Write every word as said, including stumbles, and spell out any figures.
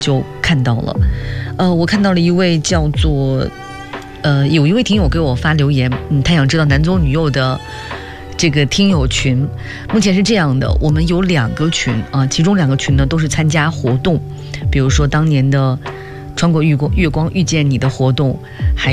就看到了，呃，我看到了一位叫做，呃，有一位听友给我发留言，嗯，他想知道男左女右的这个听友群，目前是这样的，我们有两个群啊，其中两个群呢都是参加活动，比如说当年的穿过月光月光遇见你的活动，还